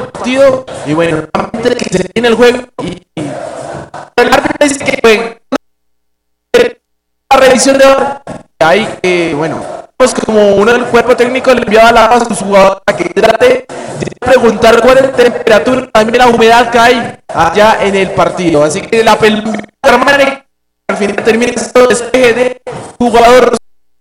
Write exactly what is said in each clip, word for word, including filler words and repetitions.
partido y bueno, normalmente que se tiene el juego y, y el árbitro dice que bueno, la revisión de ahora hay que bueno, pues como uno del cuerpo técnico le enviaba la a su jugador para que trate de preguntar cuál es la temperatura, también la humedad que hay allá en el partido, así que la pelota al final termina siendo despeje de jugador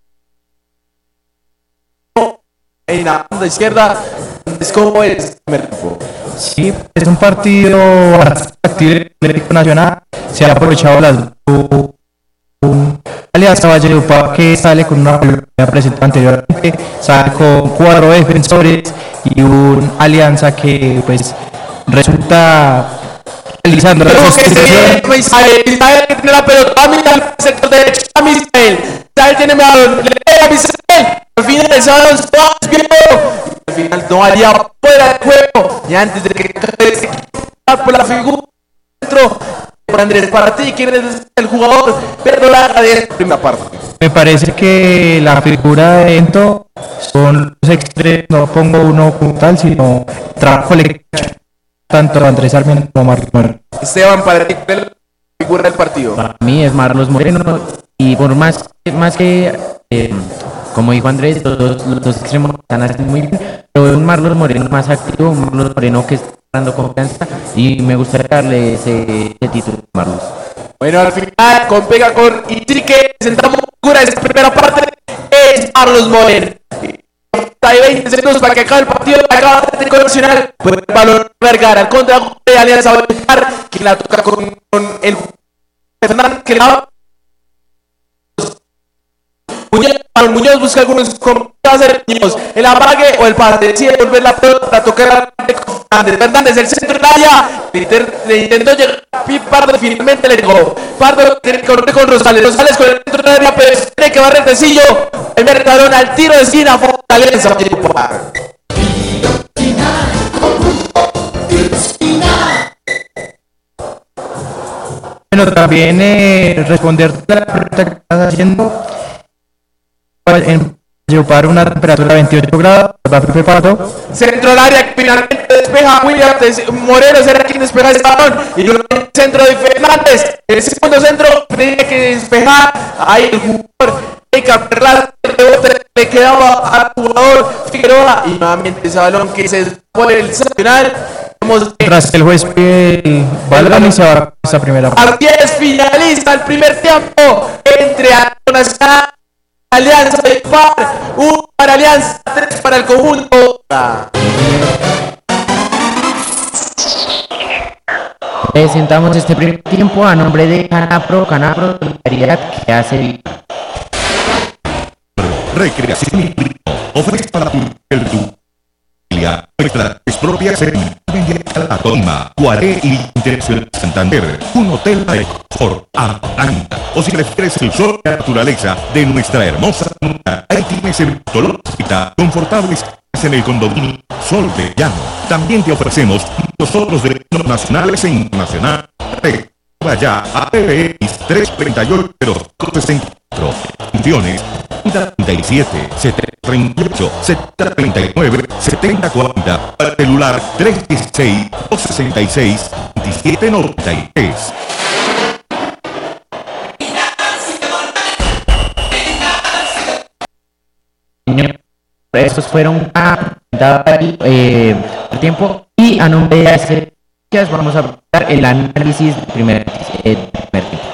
en la banda izquierda. Es como es sí, es un partido bastante Atlético Nacional. Se ha aprovechado las un Alianza Valledupar que sale con una pelota presentado anteriormente, sale con cuatro defensores y un Alianza que pues resulta realizando la sustitución. Misael tiene la pelota, a Misael, sector derecho, a Misael, Misael tiene balón, le pega a Misael, al final el sábado al final no haría fuera de juego, y antes de que se por la figura dentro por Andrés, para ti, ¿quién es el jugador? Pero la de primera parte. Me parece que la figura de Ento son los extremos, no pongo uno como tal, sino trabajo colectivo, tanto Andrés Sarmiento como Marlos Moreno. Esteban, para ti, ¿cuál es la figura del partido? Para mí es Marlos Moreno, y por más, más que, eh, como dijo Andrés, los dos, los dos extremos están haciendo muy bien, pero un Marlos Moreno más activo, un Marlos Moreno que está dando confianza, y me gustaría darle ese, ese título a Marlos. Bueno, al final, con Pega con Itrique, presentamos figura de esta primera parte, es Marlos Moreno. Hay veinte segundos para que acabe el partido, acaba el Atlético Nacional, pues el balón Vergara, el contra de Alianza Valledupar, que la toca con, con el Fernández, que le da Muñoz, Muñoz busca algunos cómo va a hacer Muñoz, el apague o el pase, decide volver la pelota, la toca Fernández, Fernández, el centro de área, le intentó llegar, Pardo finalmente le llegó, Pardo corre con Rosales, Rosales con el centro de área, pero tiene que barrer de Sillo, el balón al tiro de esquina, Alianza Valledupar. Bueno, también eh, responder a la pregunta que estás haciendo. En Valledupar una temperatura de veintiocho grados, va Pepe Pardo. Centro del área, finalmente despeja William Moreno, será quien despeja el balón. Y un centro de Fernández. El segundo centro tiene que despejar. Ahí el jugador de Caperlas, el rebote le quedaba al jugador Figueroa. Y nuevamente ese balón que se fue el Nacional. Tras el juez el balón y se va a esa primera parte. Así es, finaliza el primer tiempo entre Nacional. Alianza de Par, uno para Alianza, tres para el conjunto. Presentamos este primer tiempo a nombre de Canapro, Canapro, solidaridad que hace recreación y ofrece para el tu nuestra es propia a Tolima, Guaré y Internacional Santander, un hotel de confort a Atlanta. O si prefieres el sol y la naturaleza de nuestra hermosa comunidad, ahí tienes el Tolosita, confortables en el condominio Sol de Llano. También te ofrecemos los otros derechos nacionales e internacionales. Vaya a T V X tres treinta y ocho cero sesenta y cuatro. Funciones treinta y siete, setenta treinta y ocho, setenta treinta y nueve, setenta cuarenta. Para celular tres dieciséis, dos sesenta y seis, veintisiete noventa y tres. Estos fueron a eh, el tiempo y a nombre de hacer vamos a dar el análisis del primer, eh, primer tiempo.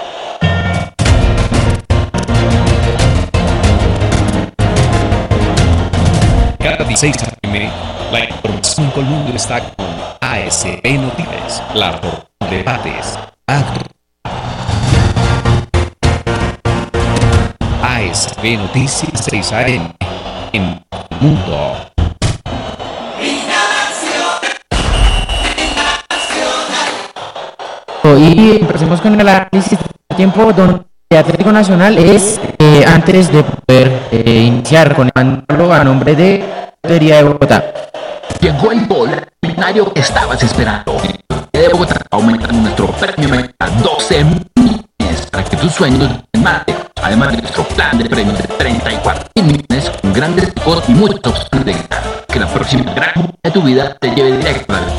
Cada dieciséis a eme, la información con el mundo está con A S B Noticias, la de debates, acto. A S B Noticias seis a eme, en el mundo. Y empecemos con el análisis del tiempo donde Atlético Nacional es eh, antes de poder eh, iniciar con el mando a nombre de Lotería de Bogotá. Llegó el gol millonario que estabas esperando. De Bogotá aumenta nuestro premio a doce millones para que tus sueños en mate. Además de nuestro plan de premios de treinta y cuatro millones con grandes picos y muchas opciones de ganar. Que la próxima gran de tu vida te lleve directo al